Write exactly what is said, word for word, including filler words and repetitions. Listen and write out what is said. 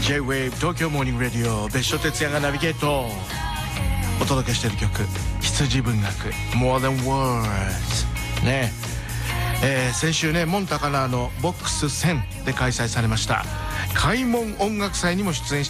J-ウェーブ 東京モーニングラディオ、別所哲也がナビゲートお届けしている曲、羊文学 More Than Words ねえー、先週ねモンタカナのボックスせんで開催されました開門音楽祭にも出演して